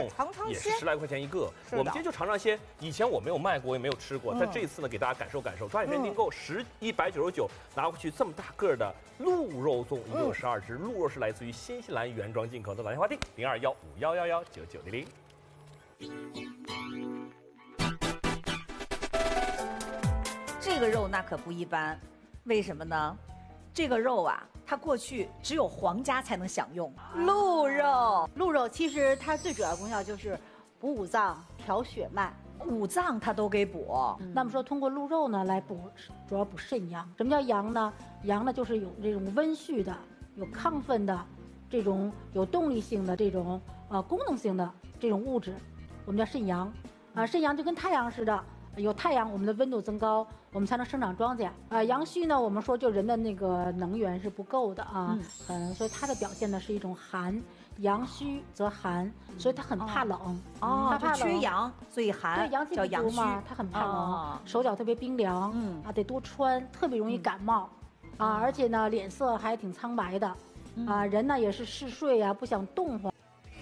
粽也是10来块钱一个。我们今天就尝尝些以前我没有卖过，也没有吃过，但这一次呢，给大家感受感受。抓紧时间订购199，拿回去这么大个的鹿肉粽，一共有12只。鹿肉是来自于新西兰原装进口的，打电话订0215119900。 这个肉那可不一般，为什么呢？这个肉啊，它过去只有皇家才能享用。鹿肉， 鹿肉其实它最主要功效就是补五脏、调血脉， 五脏它都给补。 那么说通过鹿肉呢来补，主要补肾阳。什么叫阳呢？阳呢就是有这种温煦的、有亢奋的、这种有动力性的这种功能性的这种物质，我们叫肾阳。肾阳就跟太阳似的。有太阳，我们的温度增高，我们才能生长庄稼。阳虚呢，我们说就人的那个能源是不够的啊，所以它的表现呢是一种寒，阳虚则寒，所以它很怕冷。 它怕缺阳，所以寒。 对，阳气不足嘛，它很怕冷，手脚特别冰凉，得多穿，特别容易感冒，而且呢脸色还挺苍白的，人呢也是嗜睡啊，不想动活。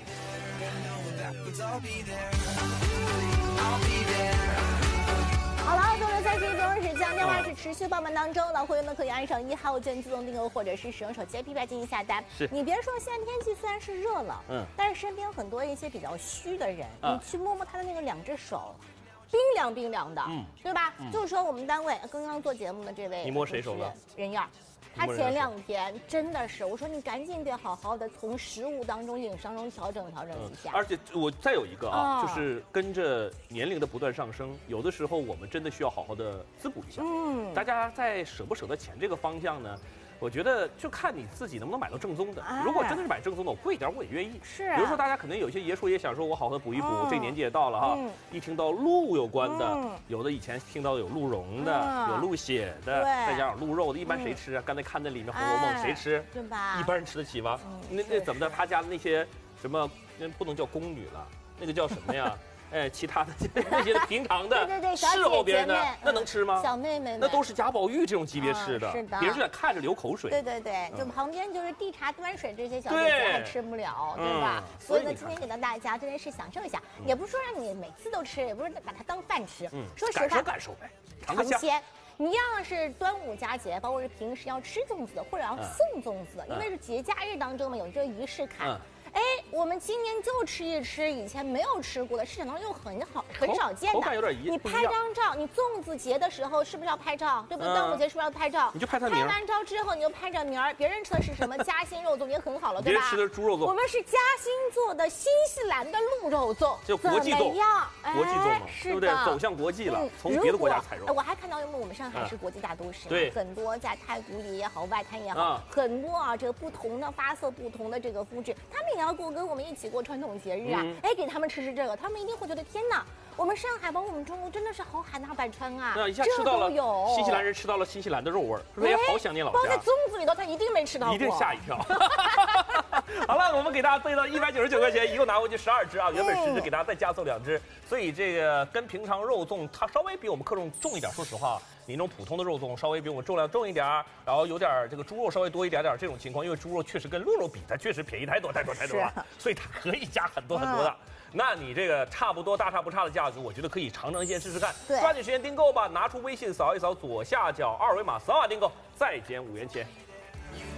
好了，纵人30分钟时间，电话是持续报满当中，老会员们可以按上1号键自动订购，或者是使用手机 APP 进行下单。你别说，现在天气虽然是热了，但是身边很多一些比较虚的人，你去摸摸他的那个2只手，冰凉冰凉的，对吧？就是说我们单位刚刚做节目的这位， 你摸谁手了？ 任燕。他前2天真的是，我说你赶紧得好好的从食物当中、饮食当中调整一下。 而且我再有一个就是跟着年龄的不断上升，有的时候我们真的需要好好的滋补一下。大家在舍不舍得钱这个方向呢？我觉得就看你自己能不能买到正宗的。如果真的是买正宗的，我贵一点我也愿意。 是。 比如说大家可能有些爷叔也想说，我好好的补一补，这年纪也到了哈。一听到鹿有关的，有的以前听到有鹿茸的，有鹿血的，再加上鹿肉的，一般谁吃啊？刚才看那里面《红楼梦》，谁吃？ 对吧？ 一般人吃得起吗？那怎么的？他家的那些什么，那不能叫宫女了，那个叫什么呀？其他的那些平常的伺候别人的，那能吃吗？ 小妹妹， 那都是贾宝玉这种级别吃的， 是的， 别人就得看着流口水。 对，就旁边就是递茶端水这些小姐姐还吃不了，对吧？所以呢，今天给到大家真的是享受一下，也不是说让你每次都吃，也不是把它当饭吃。说实话， 感受呗， 尝鲜。你要是端午佳节，包括是平时要吃粽子或者要送粽子，因为是节假日当中嘛，有这个仪式感。我们今年就吃一吃以前没有吃过的，市场当中又很少见的。 口感有点你拍张照，你粽子节的时候是不是要拍照？对不对？端午节是不是要拍照？ 你就拍他名。 拍完照之后，你就拍着名儿，别人吃的是什么嘉兴肉粽也很好了，对吧？ 别人吃的是猪肉粽。 我们是嘉兴做的新西兰的鹿肉粽， 就国际粽，国际粽嘛，对不对？走向国际了，从别的国家采肉。 我还看到我们上海是国际大都市， 对， 很多在太古里也好，外滩也好，很多这个不同的发色、不同的这个肤质，他们也要跟我们一起过传统节日啊！给他们吃这个，他们一定会觉得天哪，我们上海包括我们中国真的是好海纳百川啊！ 一下吃到了新西兰人吃到了新西兰的肉味儿，是不是也好想念老家？ 包在粽子里头，他一定没吃到过， 一定吓一跳。好了，我们给大家备到199块钱，一共拿回去12只啊，原本10只，给大家再加送2只，所以这个跟平常肉粽它稍微比我们克重重一点。说实话，你那种普通的肉粽稍微比我们重量重一点，然后有点这个猪肉稍微多一点这种情况，因为猪肉确实跟鹿肉比，它确实便宜太多了，所以它可以加很多的。那你这个差不多大差不差的价格，我觉得可以尝尝鲜试试看。抓紧时间订购吧，拿出微信扫一扫左下角2维码，扫码订购，再减5元钱。